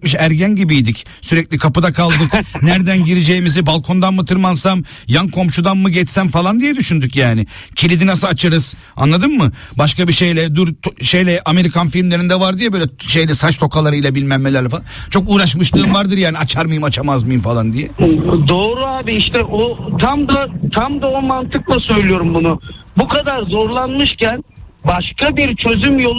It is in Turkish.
çıkmış ergen gibiydik. Sürekli kapıda kaldık. Nereden gireceğimizi, balkondan mı tırmansam, yan komşudan mı geçsem falan diye düşündük yani. Kilidi nasıl açarız? Anladın mı? Başka bir şeyle Amerikan filmlerinde var diye böyle saç tokalarıyla bilmem nelerle falan. Çok uğraşmışlığım vardır yani, açar mıyım açamaz mıyım falan diye. Doğru abi, işte o tam da o mantıkla söylüyorum bunu. Bu kadar zorlanmışken başka bir çözüm yolu